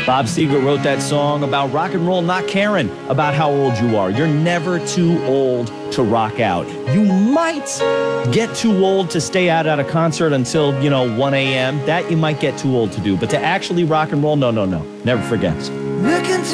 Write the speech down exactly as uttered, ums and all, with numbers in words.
Bob Seger wrote that song about rock and roll not caring about how old you are. You're never too old to rock out. You might get too old to stay out at a concert until, you know, one a.m. That you might get too old to do. But to actually rock and roll, no, no, no. Never forget.